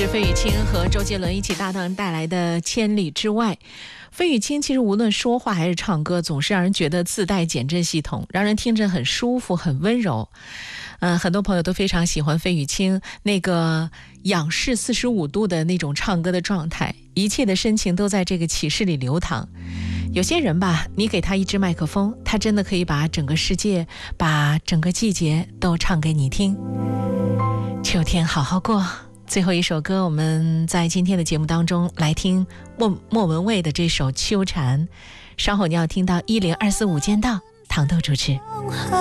是费玉清和周杰伦一起搭档带来的《千里之外》。费玉清其实无论说话还是唱歌，总是让人觉得自带减震系统，让人听着很舒服很温柔。很多朋友都非常喜欢费玉清那个仰视45度的那种唱歌的状态，一切的深情都在这个起势里流淌。有些人吧，你给他一支麦克风，他真的可以把整个世界把整个季节都唱给你听。秋天好好过。最后一首歌，我们在今天的节目当中来听莫文蔚的这首《秋蝉》。稍后你要听到1024午间到，糖豆主持。